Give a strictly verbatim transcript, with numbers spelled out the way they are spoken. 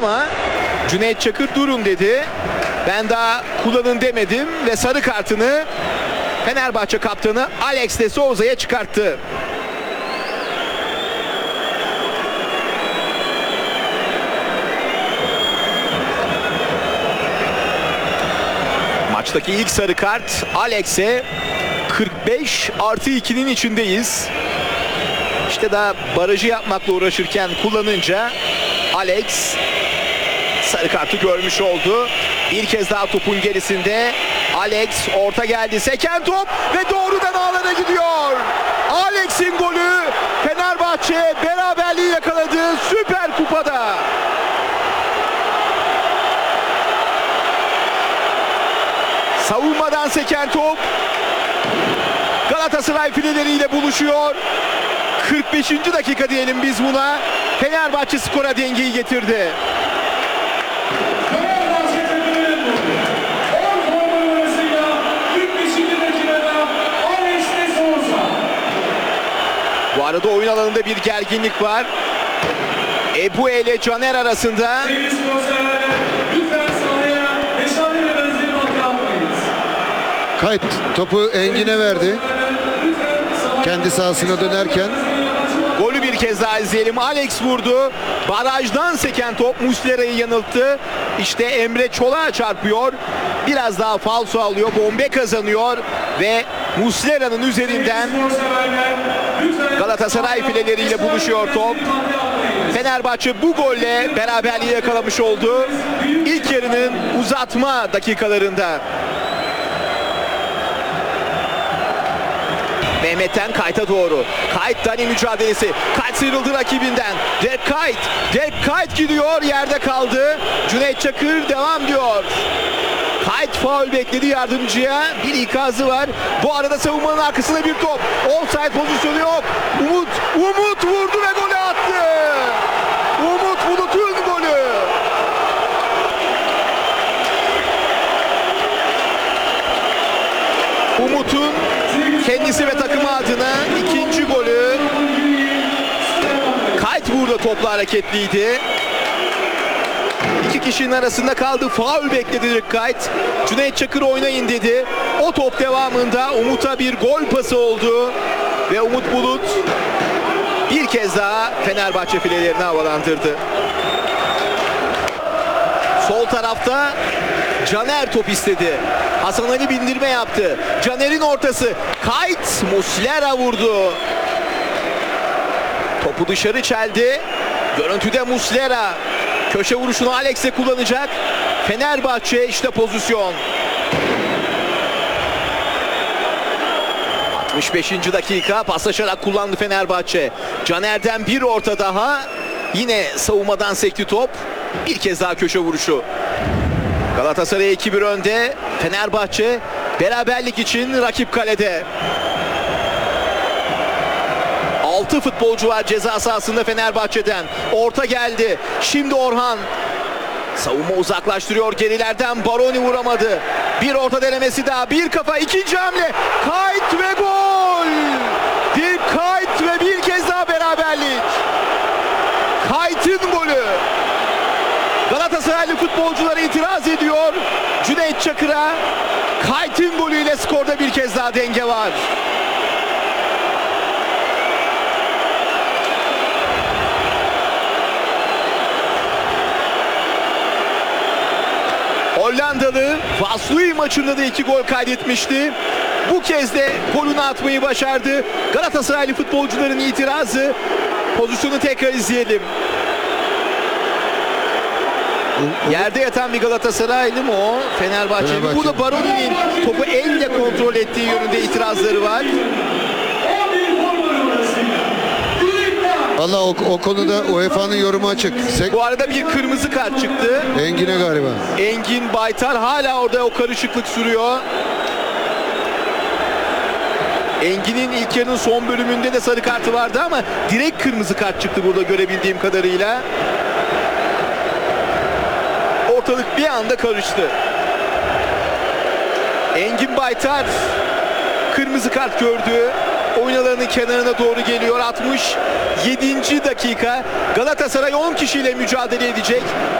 ama Cüneyt Çakır durun dedi. Ben daha kullanın demedim ve sarı kartını Fenerbahçe kaptanı Alex de Souza'ya çıkarttı. Maçtaki ilk sarı kart Alex'e. kırk beş artı ikinin içindeyiz. İşte daha barajı yapmakla uğraşırken kullanınca Alex sarı kartı görmüş oldu. Bir kez daha topun gerisinde Alex, orta geldi, seken top ve doğrudan ağlara gidiyor. Alex'in golü, Fenerbahçe beraberliği yakaladı Süper Kupa'da. Savunmadan seken top Galatasaray fileleriyle buluşuyor. kırk beşinci dakika diyelim biz buna. Fenerbahçe skora dengeyi getirdi. Bu arada oyun alanında bir gerginlik var. Ebue ile Caner arasında. Kayıt topu Engin'e verdi. Kendi sahasına dönerken. Golü bir kez daha izleyelim. Alex vurdu. Barajdan seken top Muslera'yı yanılttı. İşte Emre Çolak'a çarpıyor. Biraz daha falso alıyor. Bombe kazanıyor. Ve Muslera'nın üzerinden Galatasaray fileleriyle buluşuyor top. Fenerbahçe bu golle beraberliği yakalamış oldu. İlk yarının uzatma dakikalarında. Mehmet'ten Kayt'a doğru. Kayt Dani mücadelesi. Kayt sıyrıldı rakibinden. Dirk Kayt. Dirk Kayt gidiyor. Yerde kaldı. Cüneyt Çakır devam diyor. Kayt faul bekledi yardımcıya. Bir ikazı var. Bu arada savunmanın arkasında bir top. Offside pozisyonu yok. Umut. Umut vurdu ve golü attı. Umut Bulut'un golü. Umut'un kendisi ve takımı adına ikinci golü. Kayt burada topla hareketliydi. İki kişinin arasında kaldı. Faul bekledi Dirk Kayt. Cüneyt Çakır oynayın dedi. O top devamında Umut'a bir gol pası oldu. Ve Umut Bulut bir kez daha Fenerbahçe filelerini havalandırdı. Sol tarafta Caner top istedi. Hasan Ali bindirme yaptı. Caner'in ortası. Kayt Muslera vurdu. Topu dışarı çeldi. Görüntüde Muslera. Köşe vuruşunu Alex'e kullanacak. Fenerbahçe işte pozisyon. altmış beşinci dakika paslaşarak kullandı Fenerbahçe. Caner'den bir orta daha. Yine savunmadan sekti top. Bir kez daha köşe vuruşu. Galatasaray iki bir önde. Fenerbahçe beraberlik için rakip kalede. altı futbolcu var ceza sahasında Fenerbahçe'den. Orta geldi. Şimdi Orhan. Savunma uzaklaştırıyor gerilerden. Baroni vuramadı. Bir orta denemesi daha. Bir kafa. İkinci hamle. Kayt ve gol. Dirk Kayt ve bir kez daha beraberlik. Kayt'ın golü. Galatasaraylı futbolcular itiraz ediyor. Cüneyt Çakır'a. Kayt'ın golüyle skorda bir kez daha denge var. Hollandalı Vaslui maçında da iki gol kaydetmişti. Bu kez de golünü atmayı başardı. Galatasaraylı futbolcuların itirazı. Pozisyonu tekrar izleyelim. Yerde yatan bir Galatasaraylı mı o? Fenerbahçeli. Fenerbahçe. Burada Baroni'nin topu elle kontrol ettiği yönünde itirazları var. Valla o, o konuda U E F A'nın yorumu açık. Sek Bu arada bir kırmızı kart çıktı. Engin'e galiba. Engin Baytar hala orada, o karışıklık sürüyor. Engin'in ilk yarının son bölümünde de sarı kartı vardı ama direkt kırmızı kart çıktı burada görebildiğim kadarıyla. Ortalık bir anda karıştı. Engin Baytar kırmızı kart gördü. Oyun alanının kenarına doğru geliyor. altmış yedinci dakika. Galatasaray on kişiyle mücadele edecek.